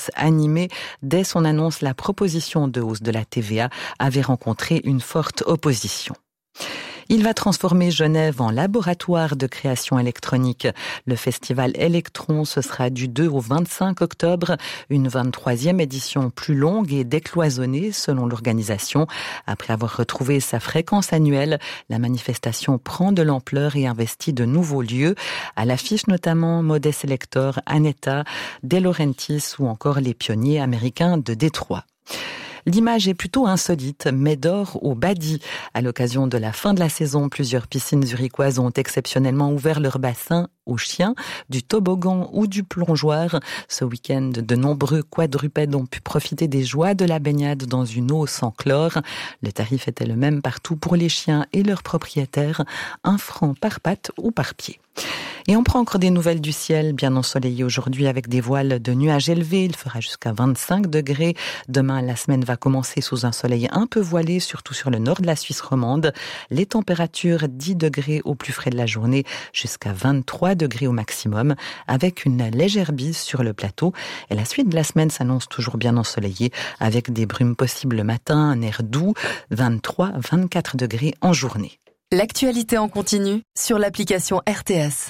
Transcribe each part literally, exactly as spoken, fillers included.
hausse animée. Dès son annonce, la proposition de hausse de la T V A avait rencontré une forte opposition. Il va transformer Genève en laboratoire de création électronique. Le festival Electron, ce sera du deux au vingt-cinq octobre, une vingt-troisième édition plus longue et décloisonnée selon l'organisation. Après avoir retrouvé sa fréquence annuelle, la manifestation prend de l'ampleur et investit de nouveaux lieux. À l'affiche notamment Modest Selector, Aneta, De Laurentiis ou encore les pionniers américains de Détroit. L'image est plutôt insolite, Médor au Badi. À l'occasion de la fin de la saison, plusieurs piscines zurichoises ont exceptionnellement ouvert leurs bassins aux chiens, du toboggan ou du plongeoir. Ce week-end, de nombreux quadrupèdes ont pu profiter des joies de la baignade dans une eau sans chlore. Le tarif était le même partout pour les chiens et leurs propriétaires, un franc par patte ou par pied. Et on prend encore des nouvelles du ciel, bien ensoleillé aujourd'hui avec des voiles de nuages élevés. Il fera jusqu'à vingt-cinq degrés. Demain, la semaine va commencer sous un soleil un peu voilé, surtout sur le nord de la Suisse romande. Les températures, dix degrés au plus frais de la journée, jusqu'à vingt-trois degrés au maximum, avec une légère bise sur le plateau. Et la suite de la semaine s'annonce toujours bien ensoleillée, avec des brumes possibles le matin, un air doux, vingt-trois à vingt-quatre degrés en journée. L'actualité en continu sur l'application R T S.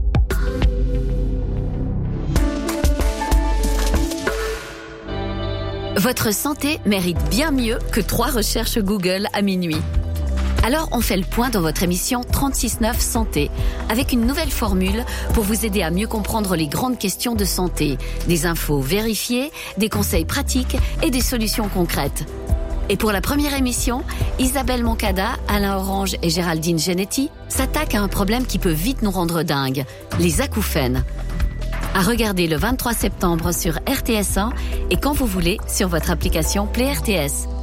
Votre santé mérite bien mieux que trois recherches Google à minuit. Alors on fait le point dans votre émission trente-six neuf Santé, avec une nouvelle formule pour vous aider à mieux comprendre les grandes questions de santé, des infos vérifiées, des conseils pratiques et des solutions concrètes. Et pour la première émission, Isabelle Moncada, Alain Orange et Géraldine Genetti s'attaquent à un problème qui peut vite nous rendre dingues, les acouphènes. À regarder le vingt-trois septembre sur R T S un et quand vous voulez sur votre application Play R T S.